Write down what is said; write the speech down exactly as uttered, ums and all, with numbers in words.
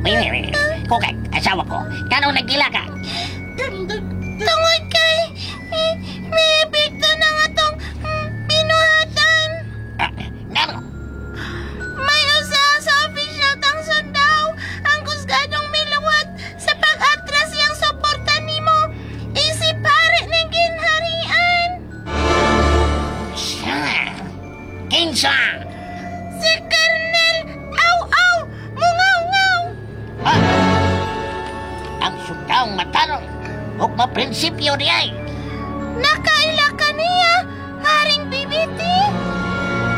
Wait, wait, wait. Kukay, asawa ko. Kanong nagila ka? Tungod kay eh, may epekto na nga tong mm, binuhatan. Ah, ngano? May usa sa official tang sundaw ang kusgadong miluwat sa pag-atras yang suporta nimo. Isip pare ning ginharian. Siya. Kinsa? Si Colonel Aw-Aw Mungaw-ngaw. Ah, ang sundawng matanong. Huwag maprinsipyo di ay. Nakaila ka niya, Haring B B T.